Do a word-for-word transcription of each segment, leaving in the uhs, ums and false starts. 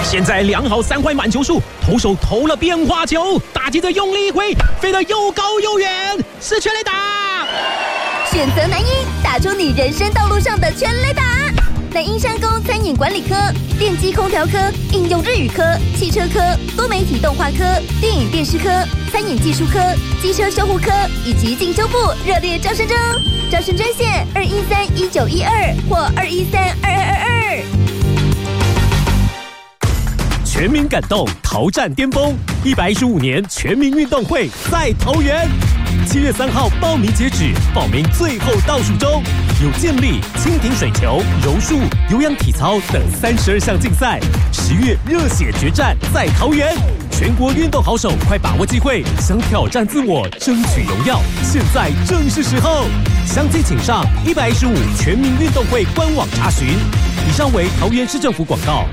现在量好三块满球数，投手投了变化球，打击者用力一挥，飞得又高又远，是全垒打。 选择南一，打出你人生道路上的全垒打。南一商工餐饮管理科、电机空调科、应用日语科、汽车科、多媒体动画科、电影电视科、餐饮技术科、机车修护科以及进修部热烈招生中，招生专线二一三一九一二或二一三二二二二。 全民感动，桃战巅峰，一百一十五年全民运动会在桃园。七月三号报名截止，报名最后倒数中，有健力、蜻蜓水球、柔术、有氧体操等三十二项竞赛。十月热血决战在桃园，全国运动好手快把握机会，想挑战自我，争取荣耀，现在正是时候。详情请上一百一十五全民运动会官网查询。以上为桃园市政府广告。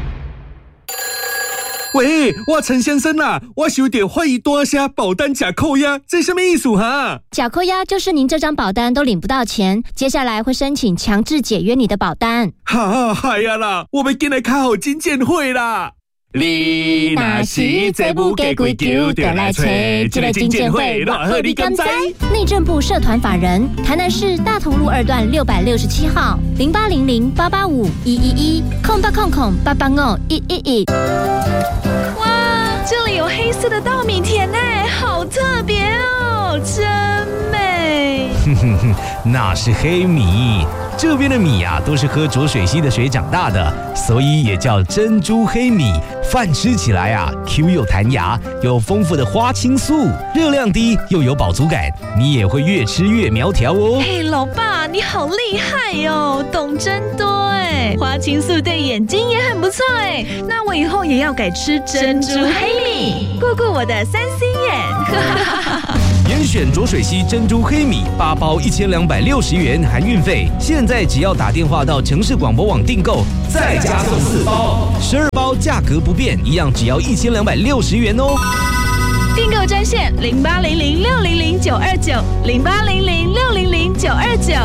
喂，我陈先生啊，我有点怀疑多下保单假扣押，这什么意思哈？ 假扣押就是您这张保单都领不到钱，接下来会申请强制解约你的保单。 哈，嗨呀啦，我们进来开好金鉴会啦。 你若是做不过规矩，就来找这个金鉴会，偌好你敢知？内政部社团法人，台南市大同路二段六百六十七号，零八零零八八五一一一，空八空空八八五一一一。 哇，这里有黑色的稻米田呢，好特别哦，真美。 哼哼哼，那是黑米。这边的米啊，都是喝浊水溪的水长大的，所以也叫珍珠黑米。饭吃起来啊 ，Q 又弹牙，有丰富的花青素，热量低又有饱足感，你也会越吃越苗条哦。 嘿，老爸，你好厉害哟，懂真多哎！花青素对眼睛也很不错哎，那我以后也要改吃珍珠黑米，顾顾我的三 C 眼。 严选浊水溪珍珠黑米八包一千两百六十元含运费，现在只要打电话到城市广播网订购，再加送四包，十二包价格不变，一样只要一千两百六十元哦。 订购专线零八零零六零零九二九零八零零六零零九二九。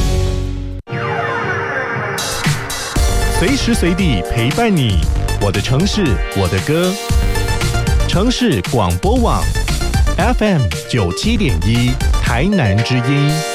随时随地陪伴你，我的城市，我的歌。城市广播网 F M 九七点一，台南之音。